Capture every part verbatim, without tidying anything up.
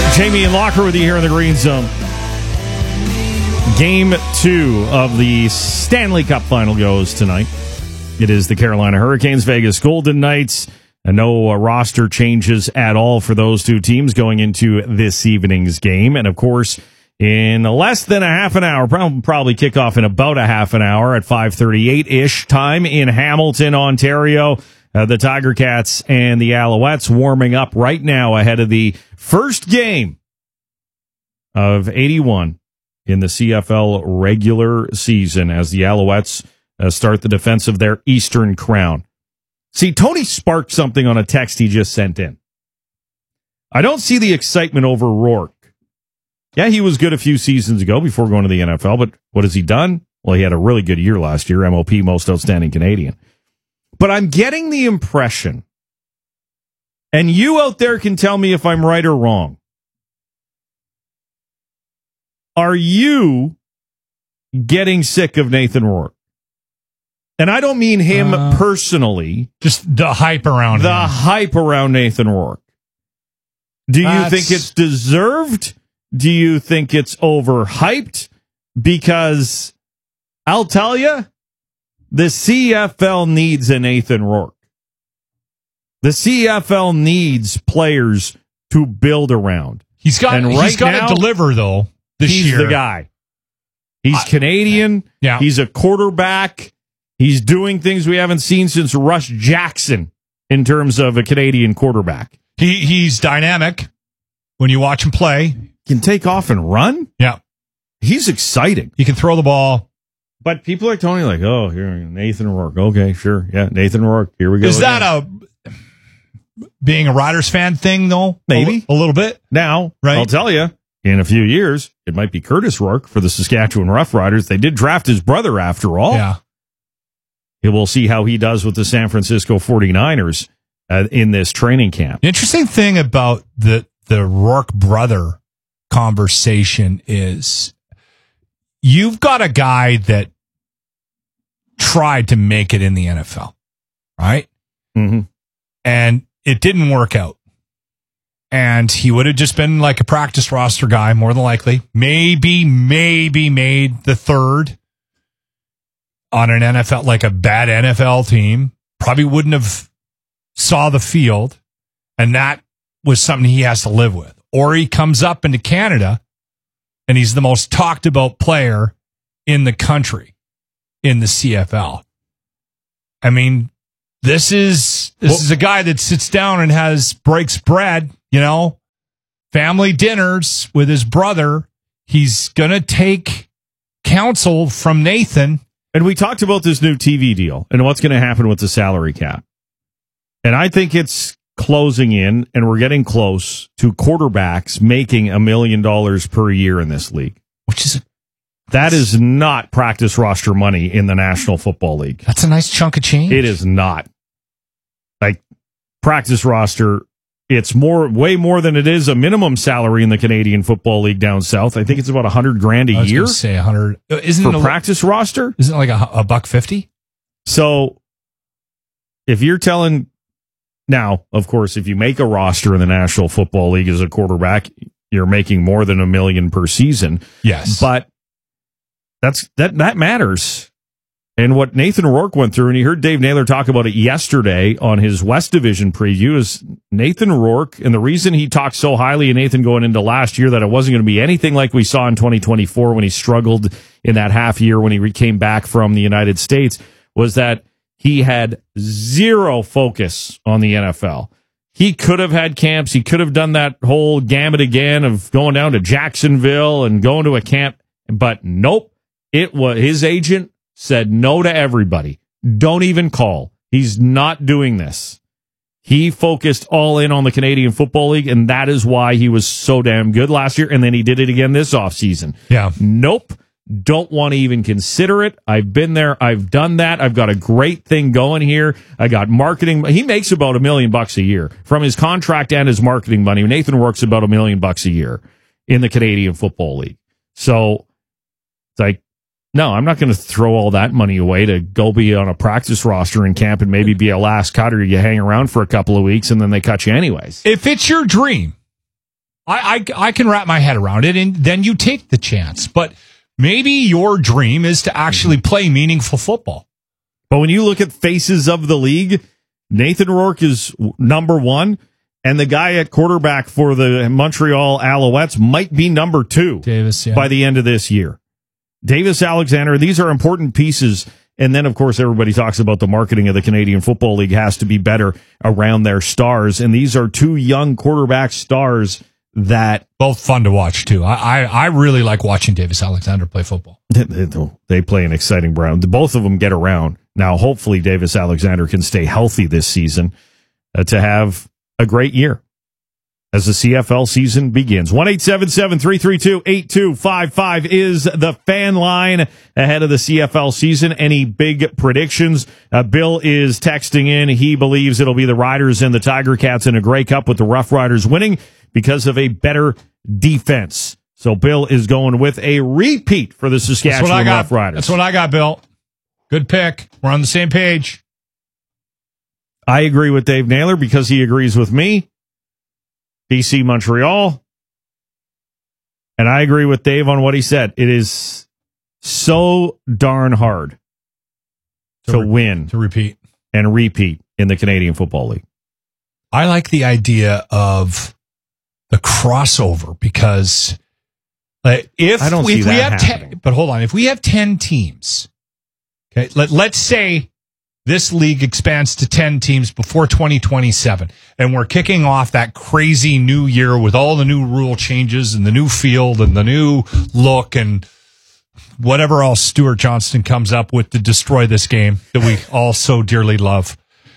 Jamie and Locker with you here in the Green Zone. Game two of the Stanley Cup final goes tonight. It is the Carolina Hurricanes, Vegas Golden Knights. And no uh, roster changes at all for those two teams going into this evening's game. And, of course, in less than a half an hour, probably kick off in about a half an hour at five thirty-eight-ish time in Hamilton, Ontario. Uh, the Tiger Cats and the Alouettes warming up right now ahead of the first game of eighty-one in the C F L regular season as the Alouettes uh, start the defense of their Eastern crown. See, Tony sparked something on a text he just sent in. I don't see the excitement over Rourke. Yeah, he was good a few seasons ago before going to the N F L, but what has he done? Well, he had a really good year last year, M O P, Most Outstanding Canadian. But I'm getting the impression, and you out there can tell me if I'm right or wrong. Are you getting sick of Nathan Rourke? And I don't mean him uh, personally. Just the hype around the him. The hype around Nathan Rourke. Do you That's... think it's deserved? Do you think it's overhyped? Because I'll tell you, the C F L needs a Nathan Rourke. The C F L needs players to build around. He's got, and right he's got to deliver, though, this he's year. He's the guy. He's I, Canadian. Yeah. He's a quarterback. He's doing things we haven't seen since Russ Jackson in terms of a Canadian quarterback. He He's dynamic when you watch him play. Can take off and run. Yeah. He's exciting. He can throw the ball. But people like Tony, like, oh, here, Nathan Rourke. Okay, sure. Yeah, Nathan Rourke. Here we go. Is again. that a being a Riders fan thing, though? Maybe. A, a little bit. Now, right? I'll tell you, in a few years, it might be Curtis Rourke for the Saskatchewan Roughriders. They did draft his brother after all. Yeah. We'll see how he does with the San Francisco forty-niners uh, in this training camp. The interesting thing about the, the Rourke brother conversation is you've got a guy that tried to make it in the N F L, right? Mm-hmm. And it didn't work out. And he would have just been like a practice roster guy, more than likely. Maybe, maybe made the third on an N F L, like a bad N F L team. Probably wouldn't have saw the field. And that was something he has to live with. Or he comes up into Canada and he's the most talked about player in the country in the C F L. I mean, this is this well, is a guy that sits down and has breaks bread, you know, family dinners with his brother. He's going to take counsel from Nathan. And we talked about this new T V deal and what's going to happen with the salary cap. And I think it's closing in, and we're getting close to quarterbacks making a million dollars per year in this league. Which is a, that is not practice roster money in the National Football League. That's a nice chunk of change. It is not. Like practice roster, it's more, way more than it is a minimum salary in the Canadian Football League down south. I think it's about a hundred grand a I was year. Say a hundred. Isn't for it a practice roster? Isn't it like a, a buck fifty? So if you're telling. Now, of course, if you make a roster in the National Football League as a quarterback, you're making more than a million per season. Yes. But that's that that matters. And what Nathan Rourke went through, and you heard Dave Naylor talk about it yesterday on his West Division preview, is Nathan Rourke, and the reason he talked so highly of Nathan going into last year that it wasn't going to be anything like we saw in twenty twenty-four when he struggled in that half year when he came back from the United States, was that he had zero focus on the N F L. He could have had camps. He could have done that whole gamut again of going down to Jacksonville and going to a camp. But nope, it was his agent said no to everybody. Don't even call. He's not doing this. He focused all in on the Canadian Football League, and that is why he was so damn good last year. And then he did it again this offseason. Yeah. Nope. Don't want to even consider it. I've been there. I've done that. I've got a great thing going here. I got marketing. He makes about a million bucks a year from his contract and his marketing money. Nathan works about a million bucks a year in the Canadian Football League. So it's like, no, I'm not going to throw all that money away to go be on a practice roster in camp and maybe be a last cut, or you hang around for a couple of weeks and then they cut you anyways. If it's your dream I, I, I can wrap my head around it, and then you take the chance. But maybe your dream is to actually play meaningful football. But when you look at faces of the league, Nathan Rourke is number one, and the guy at quarterback for the Montreal Alouettes might be number two Davis, yeah. by the end of this year. Davis Alexander, these are important pieces. And then, of course, everybody talks about the marketing of the Canadian Football League has to be better around their stars. And these are two young quarterback stars that... Both fun to watch, too. I, I, I really like watching Davis Alexander play football. They play an exciting brand. Both of them get around. Now, hopefully, Davis Alexander can stay healthy this season uh, to have a great year as the C F L season begins. one eight seven seven, three three two, eight two five five is the fan line ahead of the C F L season. Any big predictions? Uh, Bill is texting in. He believes it'll be the Riders and the Tiger Cats in a Grey Cup, with the Rough Riders winning because of a better defense. So Bill is going with a repeat for the Saskatchewan Rough Riders. That's what I got, Bill. Good pick. We're on the same page. I agree with Dave Naylor because he agrees with me. B C Montreal. And I agree with Dave on what he said. It is so darn hard to, to re- win, to repeat, and repeat in the Canadian Football League. I like the idea of the crossover because uh, if I don't we, see if we that have happening. ten, but hold on, if we have ten teams, okay, let, let's say this league expands to ten teams before twenty twenty-seven, and we're kicking off that crazy new year with all the new rule changes and the new field and the new look and whatever else Stuart Johnston comes up with to destroy this game that we all so dearly love.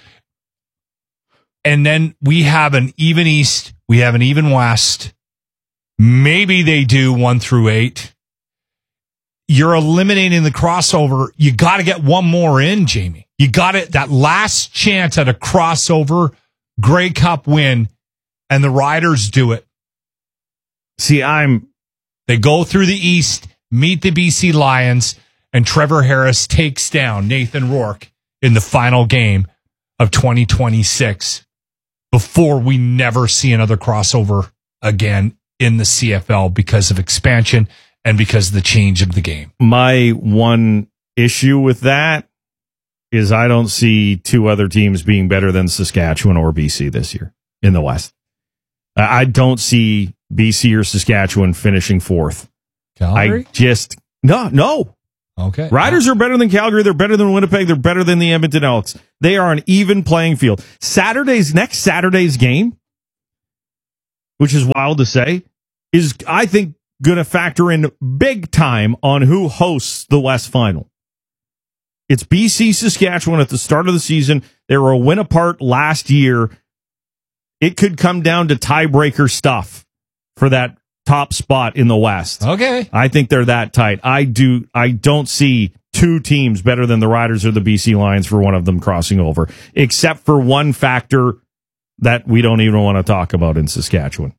And then we have an even East, we have an even West. Maybe they do one through eight. You're eliminating the crossover. You got to get one more in, Jamie. You got it. That last chance at a crossover Grey Cup win, and the Riders do it. See, I'm. They go through the East, meet the B C Lions, and Trevor Harris takes down Nathan Rourke in the final game of twenty twenty-six before we never see another crossover again in the C F L because of expansion and because of the change of the game. My one issue with that is I don't see two other teams being better than Saskatchewan or B C this year in the West. I don't see B C or Saskatchewan finishing fourth. Calgary? I just, no, no. Okay. Riders are better than Calgary. They're better than Winnipeg. They're better than the Edmonton Elks. They are an even playing field. Saturday's, next Saturday's game, which is wild to say, is, I think, going to factor in big time on who hosts the West Final. It's B C Saskatchewan at the start of the season. They were a win apart last year. It could come down to tiebreaker stuff for that top spot in the West. Okay. I think they're that tight. I do. I don't see two teams better than the Riders or the B C Lions for one of them crossing over, except for one factor that we don't even want to talk about in Saskatchewan.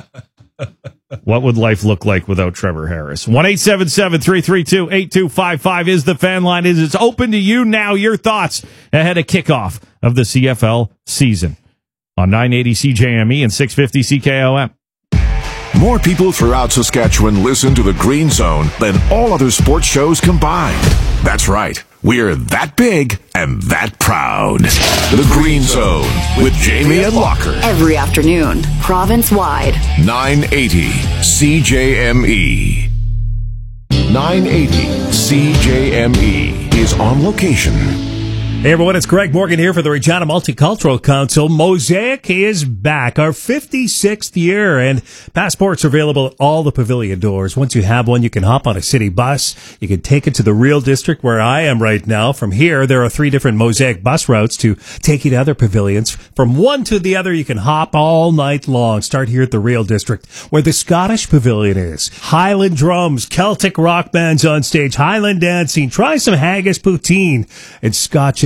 What would life look like without Trevor Harris? one eight seven seven, three three two, eight two five five is the fan line. It is open to you now. Your thoughts ahead of kickoff of the C F L season on nine eighty C J M E and six fifty C K O M. More people throughout Saskatchewan listen to the Green Zone than all other sports shows combined. That's right. We're that big and that proud. The Green Zone with Jamie and Locker. Every afternoon, province-wide. nine eighty C J M E. nine eighty C J M E is on location. Hey everyone, it's Greg Morgan here for the Regina Multicultural Council. Mosaic is back, our fifty-sixth year, and passports are available at all the pavilion doors. Once you have one, you can hop on a city bus. You can take it to the Real District where I am right now. From here, there are three different Mosaic bus routes to take you to other pavilions. From one to the other, you can hop all night long. Start here at the Real District where the Scottish Pavilion is. Highland drums, Celtic rock bands on stage, Highland dancing, try some haggis poutine, and Scotch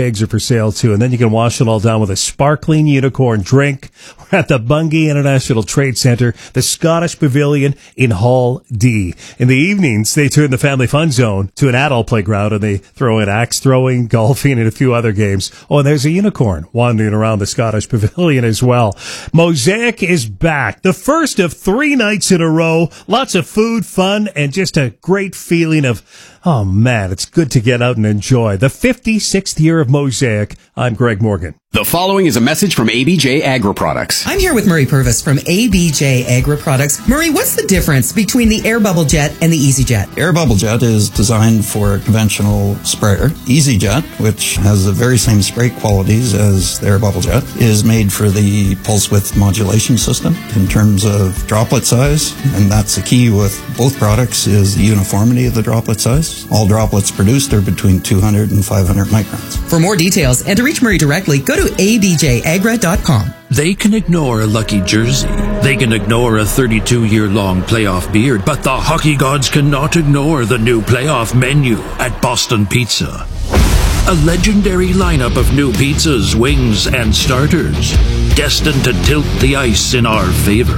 kegs are for sale too, and then you can wash it all down with a sparkling unicorn drink. We're at the Bungie International Trade Center, the Scottish Pavilion in Hall D. In the evenings, they turn the family fun zone to an adult playground, and they throw in axe throwing, golfing, and a few other games. Oh, and there's a unicorn wandering around the Scottish Pavilion as well. Mosaic is back, the first of three nights in a row. Lots of food, fun, and just a great feeling of, oh man, it's good to get out and enjoy. The fifty-sixth year of Mosaic. I'm Greg Morgan. The following is a message from A B J Agri Products. I'm here with Murray Purvis from A B J Agri Products. Murray, what's the difference between the Air Bubble Jet and the Easy Jet? Air Bubble Jet is designed for a conventional sprayer. Easy Jet, which has the very same spray qualities as the Air Bubble Jet, is made for the pulse width modulation system in terms of droplet size, and that's the key with both products is the uniformity of the droplet size. All droplets produced are between two hundred and five hundred microns. For more details and to reach Murray directly, go to a b j agra dot com. They can ignore a lucky jersey. They can ignore a thirty-two-year-long playoff beard, but the hockey gods cannot ignore the new playoff menu at Boston Pizza. A legendary lineup of new pizzas, wings, and starters, destined to tilt the ice in our favor.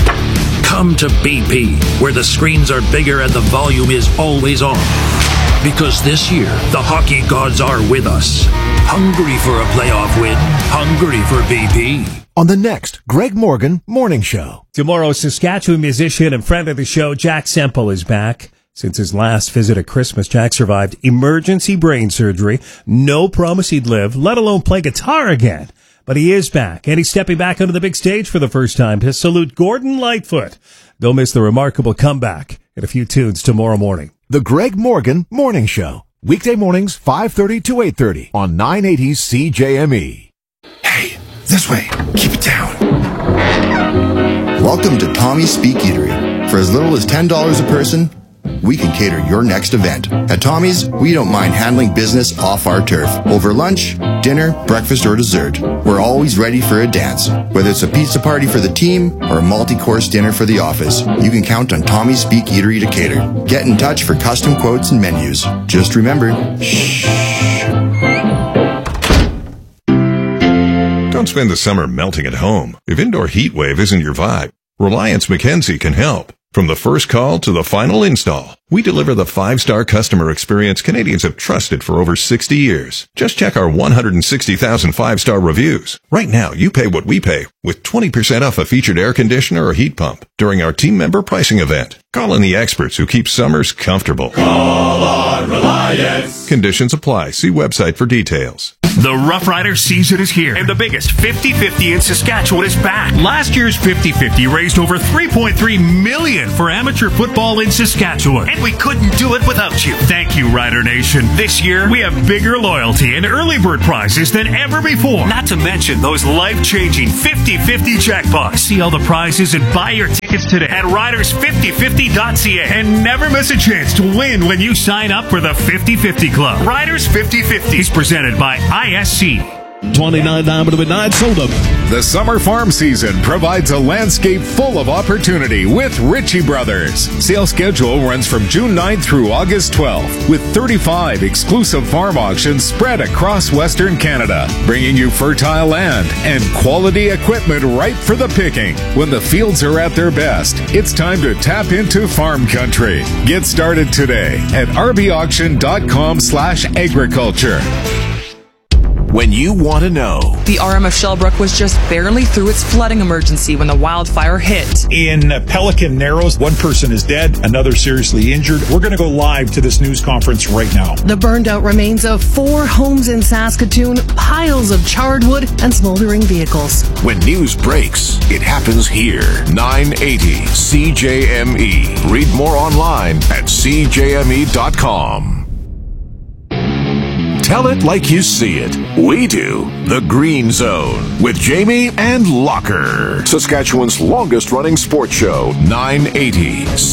Come to B P, where the screens are bigger and the volume is always on. Because this year, the hockey gods are with us. Hungry for a playoff win. Hungry for B P. On the next Greg Morgan Morning Show. Tomorrow, Saskatchewan musician and friend of the show, Jack Semple, is back. Since his last visit at Christmas, Jack survived emergency brain surgery. No promise he'd live, let alone play guitar again. But he is back, and he's stepping back onto the big stage for the first time to salute Gordon Lightfoot. Don't miss the remarkable comeback and a few tunes tomorrow morning. The Greg Morgan Morning Show. Weekday mornings, five thirty to eight thirty on nine eighty C J M E. Hey, this way. Keep it down. Welcome to Tommy's Speak Eatery. For as little as ten dollars a person, we can cater your next event. At Tommy's, we don't mind handling business off our turf. Over lunch, dinner, breakfast, or dessert, we're always ready for a dance. Whether it's a pizza party for the team or a multi-course dinner for the office, you can count on Tommy's Speak Eatery to cater. Get in touch for custom quotes and menus. Just remember, shh. Don't spend the summer melting at home. If indoor heat wave isn't your vibe, Reliance Mackenzie can help. From the first call to the final install, we deliver the five-star customer experience Canadians have trusted for over sixty years. Just check our one hundred sixty thousand five-star reviews. Right now, you pay what we pay with twenty percent off a featured air conditioner or heat pump during our team member pricing event. Call in the experts who keep summers comfortable. Call on Reliance. Conditions apply. See website for details. The Rough Rider season is here, and the biggest fifty-fifty in Saskatchewan is back. Last year's fifty-fifty raised over three point three million dollars for amateur football in Saskatchewan, and we couldn't do it without you. Thank you, Rider Nation. This year, we have bigger loyalty and early bird prizes than ever before. Not to mention those life-changing fifty-fifty jackpots. See all the prizes and buy your tickets today at riders fifty fifty dot c a, and never miss a chance to win when you sign up for the fifty-fifty Club. Riders fifty fifty is presented by I S C. twenty-nine Diamond Midnight sold them. The summer farm season provides a landscape full of opportunity with Ritchie Brothers. Sale schedule runs from June ninth through August twelfth, with thirty-five exclusive farm auctions spread across Western Canada, bringing you fertile land and quality equipment ripe for the picking. When the fields are at their best, it's time to tap into farm country. Get started today at r b auction dot com slash agriculture. When you want to know. The R M F Shellbrook was just barely through its flooding emergency when the wildfire hit. In Pelican Narrows, one person is dead, another seriously injured. We're going to go live to this news conference right now. The burned out remains of four homes in Saskatoon, piles of charred wood, and smoldering vehicles. When news breaks, it happens here. nine eighty C J M E. Read more online at c j m e dot com. Tell it like you see it. We do. The Green Zone with Jamie and Locker. Saskatchewan's longest running sports show, nine eighty